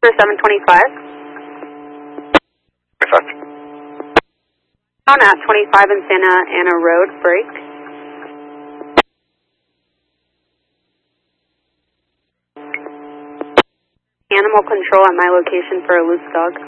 For 725. On at 25 in Santa Ana Road, break. Animal control at my location for a loose dog.